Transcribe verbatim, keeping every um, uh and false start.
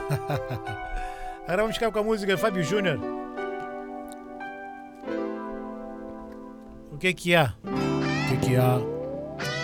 Agora vamos ficar com a música Fábio Júnior. O que é que há? O que é que há?